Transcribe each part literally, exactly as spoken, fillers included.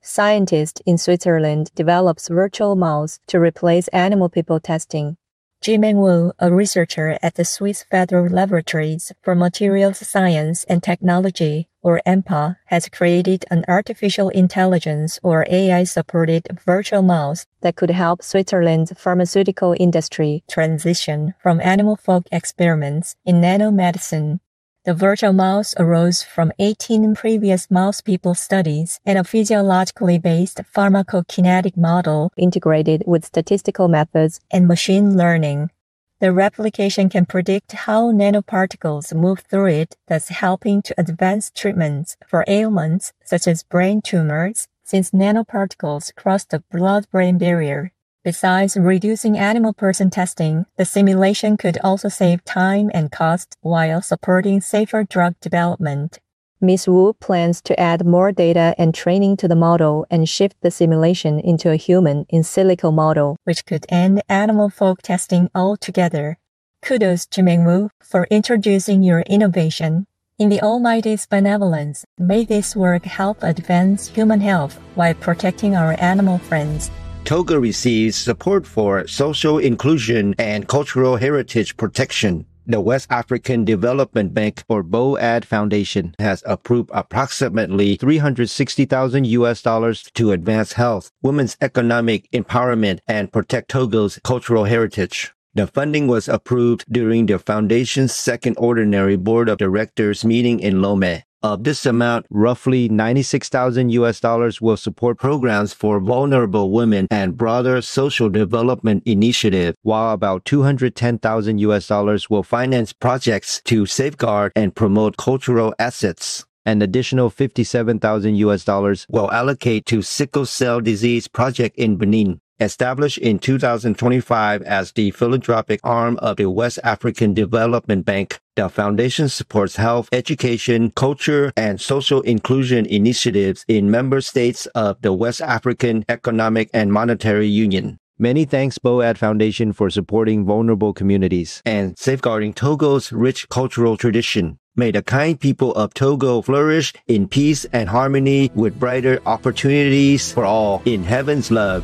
Scientist in Switzerland develops virtual mouse to replace animal people testing. Jimeng Wu, a researcher at the Swiss Federal Laboratories for Materials Science and Technology, or E M P A, has created an artificial intelligence or A I-supported virtual mouse that could help Switzerland's pharmaceutical industry transition from animal folk experiments in nanomedicine. The virtual mouse arose from eighteen previous mouse people studies and a physiologically based pharmacokinetic model integrated with statistical methods and machine learning. The replication can predict how nanoparticles move through it, thus helping to advance treatments for ailments such as brain tumors, since nanoparticles cross the blood-brain barrier. Besides reducing animal person testing, the simulation could also save time and cost while supporting safer drug development. Miz Wu plans to add more data and training to the model and shift the simulation into a human in silico model, which could end animal folk testing altogether. Kudos to Jimeng Wu for introducing your innovation. In the Almighty's benevolence, may this work help advance human health while protecting our animal friends. Togo receives support for social inclusion and cultural heritage protection. The West African Development Bank, or BOAD Foundation, has approved approximately three hundred sixty thousand U S dollars to advance health, women's economic empowerment, and protect Togo's cultural heritage. The funding was approved during the foundation's second ordinary board of directors meeting in Lomé. Of this amount, roughly ninety-six thousand U S dollars will support programs for vulnerable women and broader social development initiative, while about two hundred ten thousand U S dollars will finance projects to safeguard and promote cultural assets. An additional fifty-seven thousand U S dollars will allocate to sickle cell disease project in Benin. Established in two thousand twenty-five as the philanthropic arm of the West African Development Bank, the foundation supports health, education, culture, and social inclusion initiatives in member states of the West African Economic and Monetary Union. Many thanks BOAD Foundation for supporting vulnerable communities and safeguarding Togo's rich cultural tradition. May the kind people of Togo flourish in peace and harmony with brighter opportunities for all in heaven's love.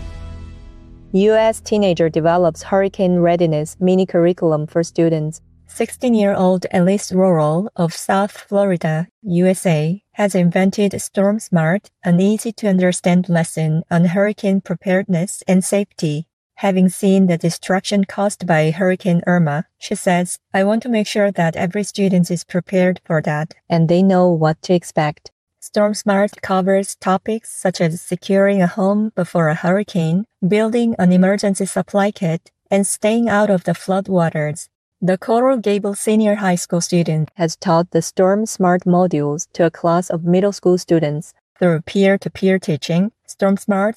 U S teenager develops hurricane readiness mini curriculum for students. sixteen-year-old Elise Rorol of South Florida, U S A, has invented Storm Smart, an easy-to-understand lesson on hurricane preparedness and safety. Having seen the destruction caused by Hurricane Irma, she says, "I want to make sure that every student is prepared for that, and they know what to expect." Storm Smart covers topics such as securing a home before a hurricane, building an emergency supply kit, and staying out of the floodwaters. The Coral Gables Senior High School student has taught the Storm Smart modules to a class of middle school students. Through peer-to-peer teaching, Storm Smart